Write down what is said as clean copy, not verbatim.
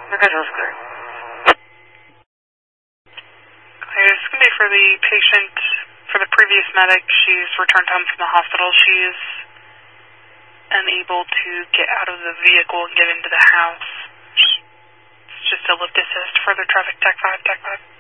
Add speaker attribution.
Speaker 1: The visual's clear.
Speaker 2: Okay, this is going to be for the patient, for the previous medic. She's returned home from the hospital. She is unable to get out of the vehicle and get into the house. It's just a lift assist. Further traffic, TAC 5, TAC 5.